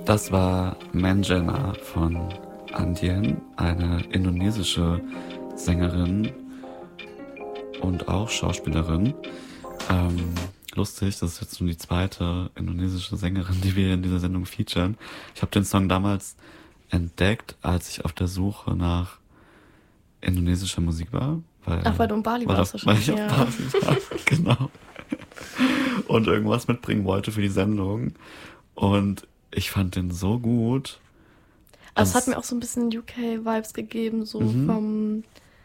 Das war Menjelma von Andien, eine indonesische Sängerin und auch Schauspielerin. Lustig, das ist jetzt schon die zweite indonesische Sängerin, die wir in dieser Sendung featuren. Ich habe den Song damals entdeckt, als ich auf der Suche nach indonesischer Musik war. Weil du in Bali warst wahrscheinlich. Weil ich auf Bali war, genau. Und irgendwas mitbringen wollte für die Sendung. Und ich fand den so gut. Also es hat mir auch so ein bisschen UK-Vibes gegeben, so vom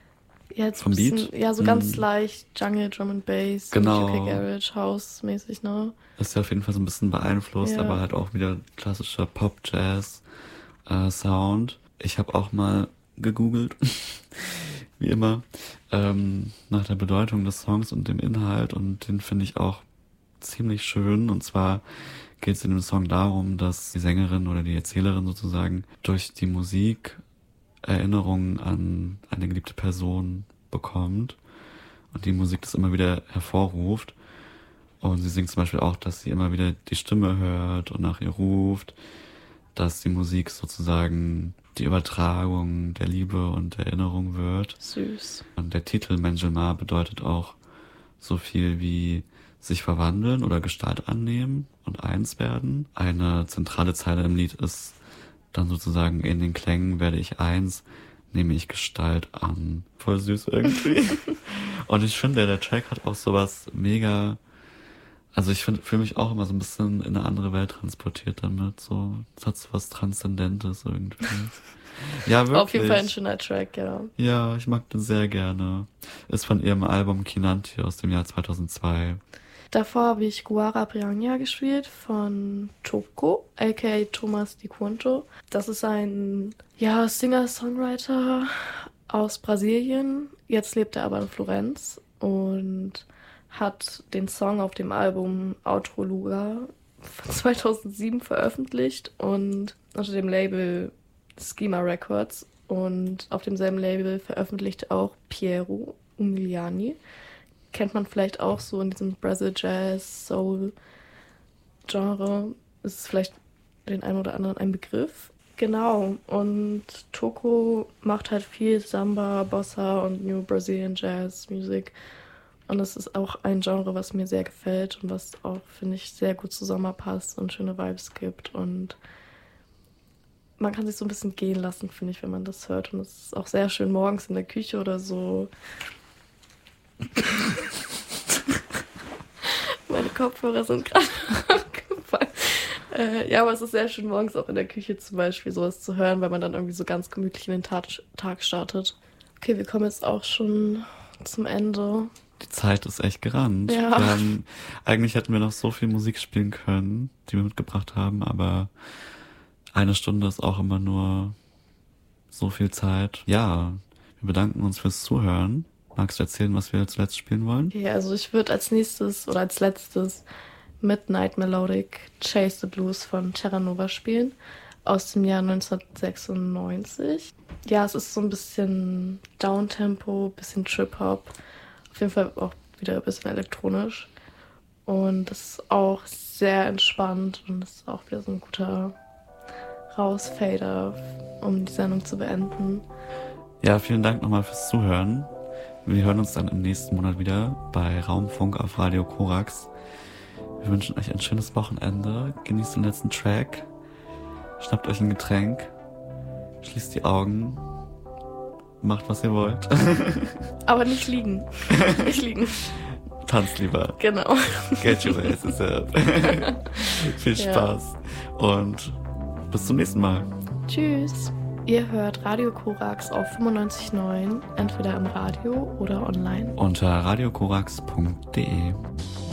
Beat? Ja, so ganz leicht Jungle, Drum and Bass, genau. UK Garage, House-mäßig, ne? Ist ja auf jeden Fall so ein bisschen beeinflusst, aber halt auch wieder klassischer Pop-Jazz-Sound. Ich habe auch mal gegoogelt, wie immer, nach der Bedeutung des Songs und dem Inhalt, und den finde ich auch ziemlich schön. Und zwar geht es in dem Song darum, dass die Sängerin oder die Erzählerin sozusagen durch die Musik Erinnerungen an eine geliebte Person bekommt und die Musik das immer wieder hervorruft. Und sie singt zum Beispiel auch, dass sie immer wieder die Stimme hört und nach ihr ruft, dass die Musik sozusagen die Übertragung der Liebe und der Erinnerung wird. Süß. Und der Titel Menjelma bedeutet auch so viel wie sich verwandeln oder Gestalt annehmen und eins werden. Eine zentrale Zeile im Lied ist dann sozusagen: in den Klängen werde ich eins, nehme ich Gestalt an. Voll süß irgendwie. Und ich finde, der Track hat auch sowas mega, also ich fühle mich auch immer so ein bisschen in eine andere Welt transportiert damit. So, es hat so was Transzendentes irgendwie. Ja, wirklich. Auf jeden Fall ein schöner Track, ja. Ja, ich mag den sehr gerne. Ist von ihrem Album Kinanti aus dem Jahr 2002. Davor habe ich Guara Piranha gespielt von Toko, aka Thomas Di Quanto. Das ist ein Singer-Songwriter aus Brasilien. Jetzt lebt er aber in Florenz und hat den Song auf dem Album Outro Lugar von 2007 veröffentlicht und unter dem Label Schema Records. Und auf demselben Label veröffentlicht auch Piero Umiliani. Kennt man vielleicht auch so in diesem Brazil Jazz, Soul Genre. Ist vielleicht den einen oder anderen ein Begriff. Genau. Und Toko macht halt viel Samba, Bossa und New Brazilian Jazz Music. Und es ist auch ein Genre, was mir sehr gefällt und was auch, finde ich, sehr gut zusammenpasst und schöne Vibes gibt. Und man kann sich so ein bisschen gehen lassen, finde ich, wenn man das hört. Und es ist auch sehr schön morgens in der Küche oder so. Meine Kopfhörer sind gerade abgefallen. Aber es ist sehr schön, morgens auch in der Küche zum Beispiel sowas zu hören, weil man dann irgendwie so ganz gemütlich in den Tag startet. Okay, wir kommen jetzt auch schon zum Ende. Die Zeit ist echt gerannt. Ja. Eigentlich hätten wir noch so viel Musik spielen können, die wir mitgebracht haben, aber eine Stunde ist auch immer nur so viel Zeit. Ja, wir bedanken uns fürs Zuhören. Magst du erzählen, was wir zuletzt spielen wollen? Okay, also ich würde als nächstes oder als letztes Midnight Melodic Chase the Blues von Terra Nova spielen, aus dem Jahr 1996. Ja, es ist so ein bisschen Downtempo, bisschen Trip-Hop, auf jeden Fall auch wieder ein bisschen elektronisch. Und das ist auch sehr entspannt und das ist auch wieder so ein guter Rausfader, um die Sendung zu beenden. Ja, vielen Dank nochmal fürs Zuhören. Wir hören uns dann im nächsten Monat wieder bei Raumfunk auf Radio Korax. Wir wünschen euch ein schönes Wochenende. Genießt den letzten Track. Schnappt euch ein Getränk. Schließt die Augen. Macht, was ihr wollt. Aber nicht liegen. Nicht liegen. Tanzt lieber. Genau. Get your asses up. Viel Spaß. Und bis zum nächsten Mal. Tschüss. Ihr hört Radio Korax auf 95.9, entweder im Radio oder online. Unter radiokorax.de.